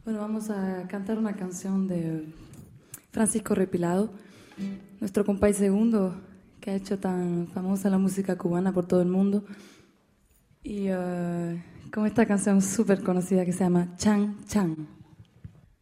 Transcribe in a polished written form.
Bueno, vamos a cantar una canción de Francisco Repilado, nuestro compay segundo, que ha hecho tan famosa la música cubana por todo el mundo. Y con esta canción súper conocida que se llama Chan Chan.